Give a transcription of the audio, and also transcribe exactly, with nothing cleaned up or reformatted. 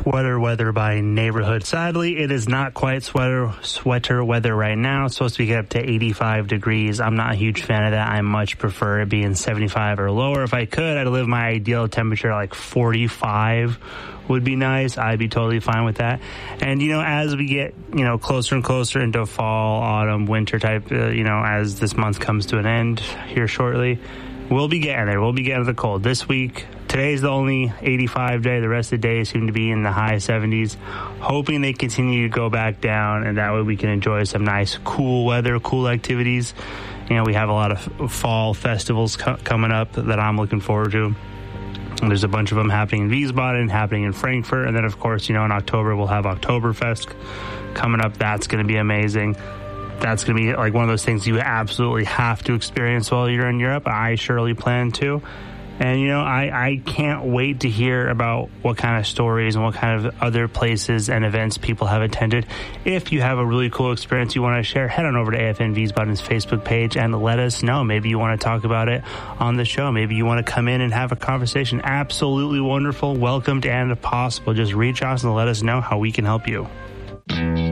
sweater weather by neighborhood. Sadly, it is not quite sweater sweater weather right now. It's supposed to get up to eighty-five degrees. I'm not a huge fan of that. I much prefer it being seventy-five or lower. If I could, I'd live my ideal temperature like forty-five would be nice. I'd be totally fine with that. And, you know, as we get, you know, closer and closer into fall, autumn, winter type, uh, you know, as this month comes to an end here shortly, we'll be getting there. We'll be getting the cold. This week, today's the only eighty-five day. The rest of the days seem to be in the high seventies. Hoping they continue to go back down, and that way we can enjoy some nice, cool weather, cool activities. You know, we have a lot of fall festivals co- coming up that I'm looking forward to. And there's a bunch of them happening in Wiesbaden, happening in Frankfurt, and then, of course, you know, in October we'll have Oktoberfest coming up. That's going to be amazing. That's going to be like one of those things you absolutely have to experience while you're in Europe. I surely plan to. And, you know, I, I can't wait to hear about what kind of stories and what kind of other places and events people have attended. If you have a really cool experience you want to share, head on over to A F N Wiesbaden's Facebook page and let us know. Maybe you want to talk about it on the show. Maybe you want to come in and have a conversation. Absolutely wonderful. Welcomed and possible. Just reach out and let us know how we can help you.